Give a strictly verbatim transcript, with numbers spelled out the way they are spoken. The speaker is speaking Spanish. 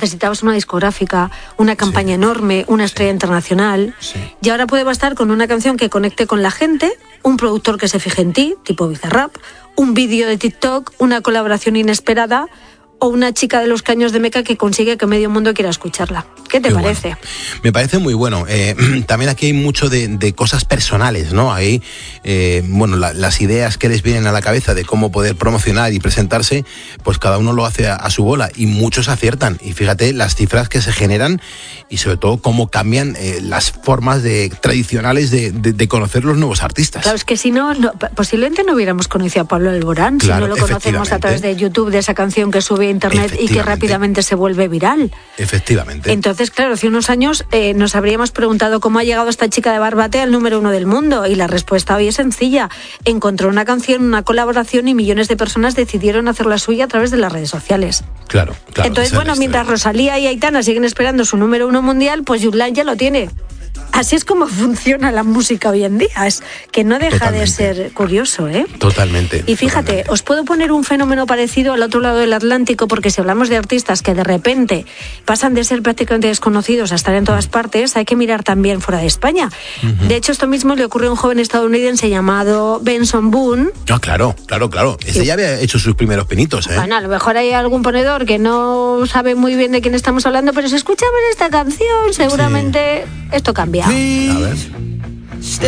necesitabas una discográfica, una campaña sí. enorme, una estrella sí. internacional, sí. y ahora puede bastar con una canción que conecte con la gente, un productor que se fije en ti, tipo Bizarrap, un vídeo de TikTok, una colaboración inesperada o una chica de los caños de Meca que consigue que medio mundo quiera escucharla. ¿Qué te Qué parece? Bueno. Me parece muy bueno. Eh, también aquí hay mucho de, de cosas personales, ¿no? Hay, eh, bueno, la, las ideas que les vienen a la cabeza de cómo poder promocionar y presentarse, pues cada uno lo hace a, a su bola y muchos aciertan. Y fíjate las cifras que se generan y sobre todo cómo cambian eh, las formas de, tradicionales de, de, de conocer los nuevos artistas. Claro, es que si no, no, posiblemente no hubiéramos conocido a Pablo Alborán, claro, si no lo conocemos a través de YouTube, de esa canción que sube a internet y que rápidamente se vuelve viral. Efectivamente. Entonces, claro, hace unos años eh, nos habríamos preguntado cómo ha llegado esta chica de Barbate al número uno del mundo, y la respuesta hoy es sencilla. Encontró una canción, una colaboración y millones de personas decidieron hacer la suya a través de las redes sociales. Claro, claro. Entonces, bueno, mientras Rosalía y Aitana siguen esperando su número uno mundial, pues Julián ya lo tiene. Así es como funciona la música hoy en día, es que no deja Totalmente. de ser curioso, ¿eh? Totalmente. Y fíjate, totalmente. os puedo poner un fenómeno parecido al otro lado del Atlántico, porque si hablamos de artistas que de repente pasan de ser prácticamente desconocidos a estar en todas partes, hay que mirar también fuera de España. Uh-huh. De hecho, esto mismo le ocurrió a un joven estadounidense llamado Benson Boone. No, claro, claro, claro. Ese sí. ya había hecho sus primeros pinitos, ¿eh? Bueno, a lo mejor hay algún ponedor que no sabe muy bien de quién estamos hablando, pero si escuchamos esta canción, seguramente sí. esto cambia. A ver.